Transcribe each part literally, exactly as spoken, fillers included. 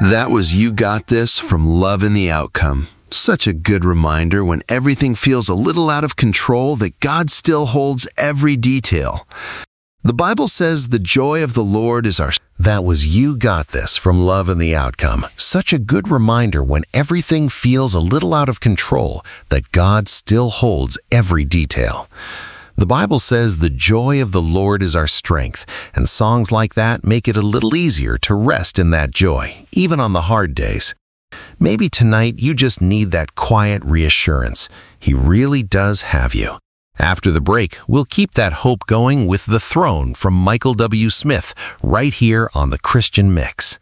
That was You Got This from Love in the Outcome. Such a good reminder when everything feels a little out of control that God still holds every detail. The Bible says the joy of the Lord is our... That was You Got This from Love in the Outcome. Such a good reminder when everything feels a little out of control that God still holds every detail. The Bible says the joy of the Lord is our strength, and songs like that make it a little easier to rest in that joy, even on the hard days. Maybe tonight you just need that quiet reassurance. He really does have you. After the break, we'll keep that hope going with The Throne from Michael W. Smith, right here on The Christian Mix.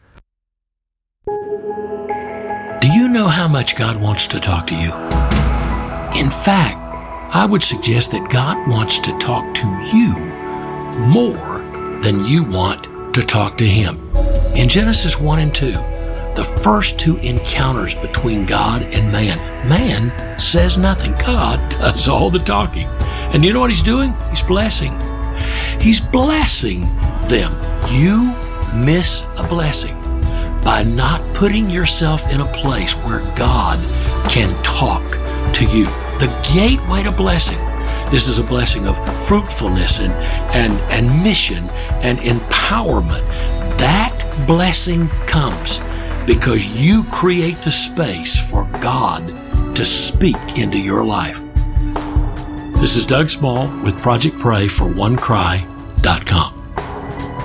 Do you know how much God wants to talk to you? In fact, I would suggest that God wants to talk to you more than you want to talk to Him. In Genesis one and two, the first two encounters between God and man, man says nothing. God does all the talking. And you know what He's doing? He's blessing. He's blessing them. You miss a blessing by not putting yourself in a place where God can talk to you. The gateway to blessing. This is a blessing of fruitfulness and, and, and mission and empowerment. That blessing comes because you create the space for God to speak into your life. This is Doug Small with Project Pray for one cry dot com.